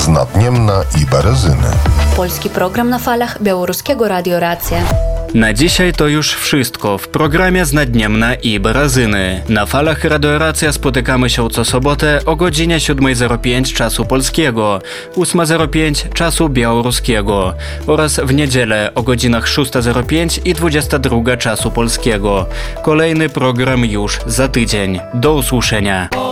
z Nadniemna i Berezyny. Polski program na falach Białoruskiego Radio Racja. Na dzisiaj to już wszystko w programie z Nadniemna i Berezyny. Na falach Radio Racja spotykamy się co sobotę o godzinie 7:05 czasu polskiego, 8:05 czasu białoruskiego oraz w niedzielę o godzinach 6:05 i 22 czasu polskiego. Kolejny program już za tydzień. Do usłyszenia.